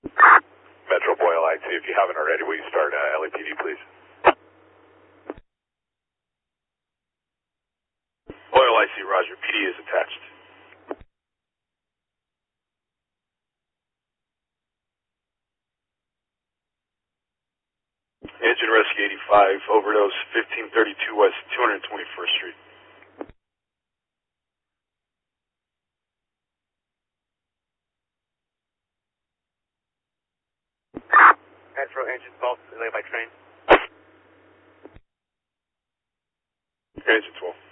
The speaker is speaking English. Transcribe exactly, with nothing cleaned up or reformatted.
Metro Boyle I T, if you haven't already, will you start uh, L A P D, please? Boyle I C, Roger. P D is attached. Engine Rescue eighty-five, overdose fifteen thirty-two West two hundred twenty-first Street. Metro engine twelve, delayed by train. Engine twelve.